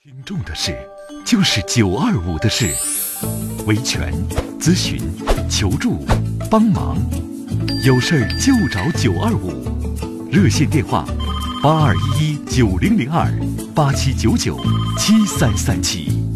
听众的事，就是925的事。维权、咨询、求助、帮忙，有事儿就找925。热线电话：82119002，87997337。